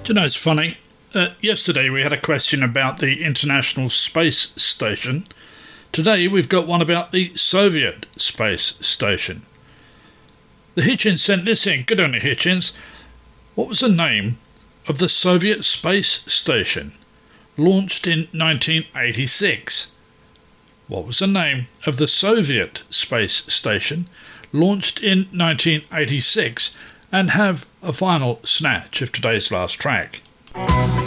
Do you know, it's funny. Yesterday we had a question about the International Space Station. Today we've got one about the Soviet Space Station. The Hitchins sent this in. Good on you, Hitchins. What was the name of the Soviet Space Station launched in 1986? What was the name of the Soviet Space Station launched in 1986? And have a final snatch of today's last track.